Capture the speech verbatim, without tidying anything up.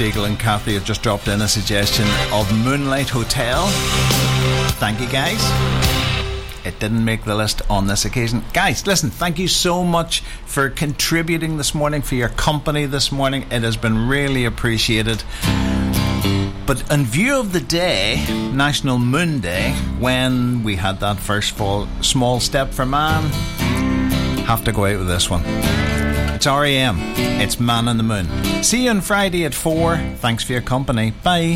Deagle and Kathy have just dropped in a suggestion of Moonlight Hotel. Thank you, guys. It didn't make the list on this occasion. Guys, listen, thank you so much for contributing this morning, for your company this morning. It has been really appreciated. But in view of the day, National Moon Day, when we had that first fall, small step for man, have to go out with this one. It's R E M. It's Man on the Moon. See you on Friday at four. Thanks for your company. Bye.